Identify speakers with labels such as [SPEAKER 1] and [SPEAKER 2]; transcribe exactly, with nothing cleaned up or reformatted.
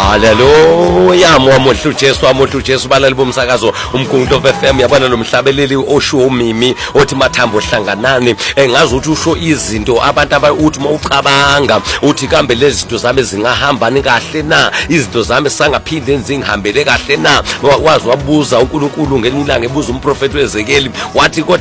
[SPEAKER 1] Haleluya, momuhle uJesu, amuhle uJesu, balali bomsakazo umgunto F M. Yabona lo mhlabeleli osho umimi othi mathambo hlanganani. Engazi ukuthi usho izinto abantu abayuthi mawucabanga uthi kambe lezi zinto zami zingahamba kahle na, izinto zami sangaphinde zingihambele kahle na. Wazi wabuza uNkulunkulu ngelinye ilanga, ebuza umprofeti weZekeli wathi